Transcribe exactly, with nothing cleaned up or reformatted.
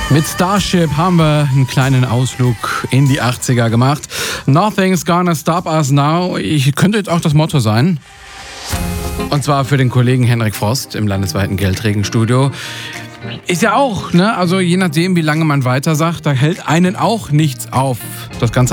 Mit Starship haben wir einen kleinen Ausflug in die achtziger gemacht. Nothing's gonna stop us now. Ich könnte jetzt auch das Motto sein. Und zwar für den Kollegen Henrik Frost im landesweiten Geldregenstudio. Ist ja auch, ne? Also je nachdem, wie lange man weiter sagt, da hält einen auch nichts auf. Das Ganze